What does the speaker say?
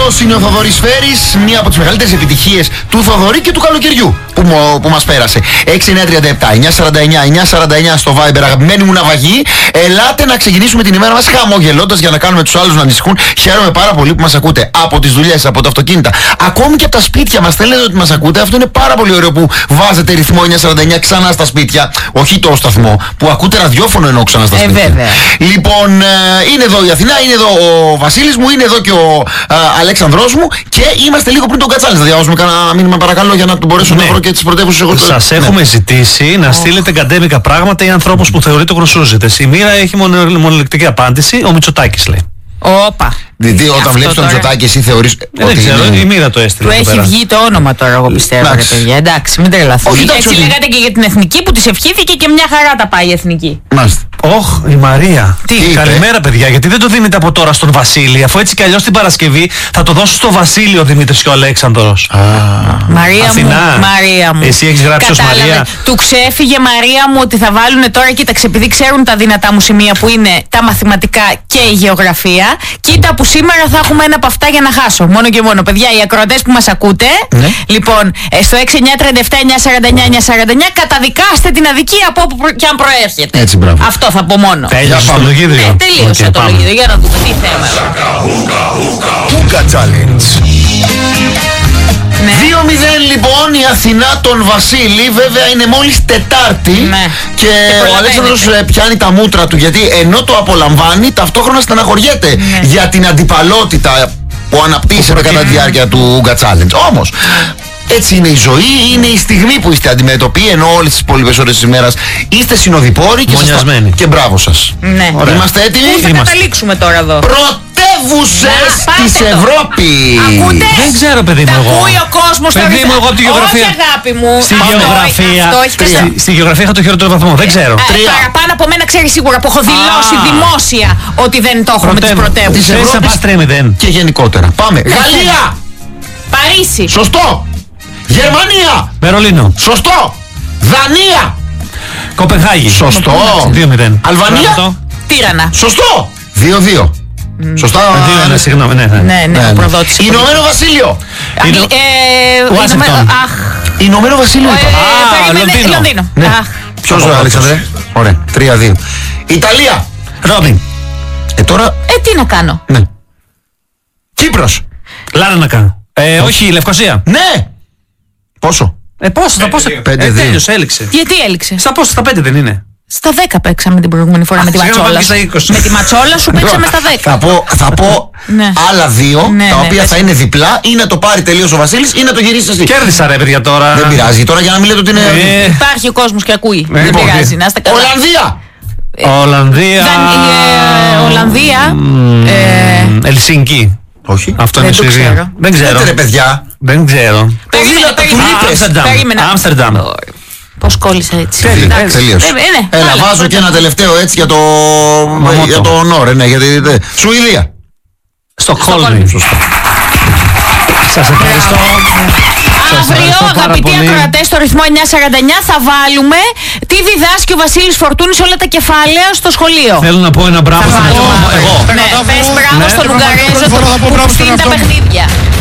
Αυτός είναι ο Θοδωρής Φέρης, μία από τις μεγαλύτερες επιτυχίες του Θοδωρή και του καλοκαιριού που μας πέρασε. 6937-949-949 στο Viber. Αγαπημένοι μου ναυαγοί, ελάτε να ξεκινήσουμε την ημέρα μας χαμογελώντας για να κάνουμε τους άλλους να ανησυχούν. Χαίρομαι πάρα πολύ που μας ακούτε από τις δουλειές, από τα αυτοκίνητα, ακόμη και από τα σπίτια μας. Θέλετε ότι μας ακούτε. Αυτό είναι πάρα πολύ ωραίο που βάζετε ρυθμό 949 ξανά στα σπίτια. Όχι το σταθμό, που ακούτε ραδιόφωνο ενώ ξανά στα σπίτια. Βέβαια. Λοιπόν, είναι εδώ η Αθηνά, είναι εδώ ο Βασίλης μου, είναι εδώ και ο Αλέξανδρος μου και είμαστε λίγο πριν τον Κατσάλη. Θα διαβάσουμε κανένα μήνυμα παρακαλώ για να μπορέσω να βρω και τις πρωτεύουσες εγώ. Σας έχουμε ζητήσει να στείλετε καντέμικα πράγματα ή ανθρώπους που θεωρείτε γνωσούζητες. Η Μοίρα έχει μονολεκτική απάντηση, ο Μητσοτάκης λέει. Όπα. Δηλαδή όταν βλέπεις τον Μητσοτάκη εσύ θεωρείς Δεν ξέρω, η Μοίρα το έστειλε. Του έχει βγει το όνομα τώρα, εγώ πιστεύω, ρε παιδιά. Εντάξει, μην τρελαθείτε. Έτσι λέγατε και για την εθνική που της ευχήθηκε και μια χαρά τα πάει η εθνική. Μάλιστα. Ωχ, η Μαρία. Τι Καλημέρα, παιδιά. Γιατί δεν το δίνετε από τώρα στον Βασίλη, αφού έτσι κι αλλιώς την Παρασκευή θα το δώσω στο Βασίλη ο Δημήτρης και ο Αλέξανδρος. Μαρία Αθηνά. μου, Μαρία μου. Εσύ έχεις γράψει ως Μαρία. Του ξέφυγε, Μαρία μου, ότι θα βάλουν τώρα, κοίταξε, επειδή ξέρουν τα δυνατά μου σημεία που είναι τα μαθηματικά και η γεωγραφία. Κοίτα που σήμερα θα έχουμε ένα από αυτά για να χάσω. Μόνο και μόνο. Παιδιά, οι ακροατές που μας ακούτε, λοιπόν, στο 6937-949-949 καταδικάστε την αδικία από όπου και αν προέρχεται. Έτσι, μπράβο. Αυτό θα πω μόνο. Τέλειωσε το λογίδριο. Τελείωσε το λογίδριο. Για να δούμε τι θέμα. Ούκα Challenge. Ναι. 2-0 λοιπόν η Αθηνά τον Βασίλη. Βέβαια είναι μόλις Τετάρτη. Ναι. Και ο Αλέξανδρος πιάνει τα μούτρα του, γιατί ενώ το απολαμβάνει ταυτόχρονα στεναχωριέται για την αντιπαλότητα που αναπτύσσεται κατά τη διάρκεια του Ούκα Challenge. Όμως έτσι είναι η ζωή, είναι η στιγμή που είστε αντιμέτωποι, ενώ όλες τις υπόλοιπες ώρες της ημέρας είστε συνοδοιπόροι και μπράβο σας. Ναι. Είμαστε έτοιμοι? Πού θα καταλήξουμε τώρα εδώ? Πρωτεύουσες της Ευρώπης. Ακούτε? Δεν ξέρω, παιδί μου, εγώ. Ακούει ο κόσμος τώρα. Παιδί μου, εγώ από τη γεωγραφία. Όχι, αγάπη μου. Στη γεωγραφία είχα το χειρότερο βαθμό. Δεν ξέρω. Παραπάνω από μένα ξέρει σίγουρα που έχω δηλώσει δημόσια ότι δεν το έχω με τις πρωτεύουσες. Της Ευρώπης και γενικότερα. Πάμε. Γαλλία. Παρίσι. Σωστό. Γερμανία. Βερολίνο. Σωστό. Δανία. Κοπενχάγη. Σωστό. 2-0. Αλβανία. Τύρανα. Σωστό. 2-2. Σωστά. 2-1, συγγνώμη. Ναι, προδότηση. Ηνωμένο Βασίλειο. Ουάσιγκτον. Ηνωμένο Βασίλειο. Λονδίνο. Ποιος ο Αλέξανδρε? Ωραία. 3-2. Ιταλία. Ρόμι. Τώρα. Τι να κάνω? Ναι. Κύπρος. Λάρα να κάνω. Όχι, Λευκοσία. Ναι. Πόσο? Πόσο, στα πόσα. 5-2. Τέλειωσε, έληξε. Γιατί έληξε? Στα πόσα, στα 5 δεν είναι? Στα 10 παίξαμε την προηγούμενη φορά με τη ματσόλα. Με τη ματσόλα σου παίξαμε στα 10. Θα πω άλλα δύο, τα οποία θα είναι διπλά, ή να το πάρει τελείως ο Βασίλης ή να το γυρίσει εσύ. Κέρδισα ρε παιδιά τώρα. Δεν πειράζει τώρα, για να μην λέτε ότι είναι. Υπάρχει ο κόσμος και ακούει. Δεν πειράζει, να είστε καλά. Ολλανδία. Ολλανδία. Ελσίνκι. Όχι. Αυτό είναι η Σουηδία. Δεν ξέρω. Δεν ξέρω. Άμστερνταμ. Πώς κόλλησα έτσι? Τελείως. Έλα, βάζω και ένα τελευταίο έτσι για το Νόρε. Σουηδία. Στοκχόλμη. Σας ευχαριστώ. Αύριο, αγαπητοί ακροατές, στο ρυθμό 949 θα βάλουμε τι διδάσκει ο Βασίλης Φορτούνης όλα τα κεφάλαια στο σχολείο. Θέλω να πω ένα μπράβο στον εγώ. Πες μπράβο στον Ουγγαρέζο που στείλει τα παιχνίδια.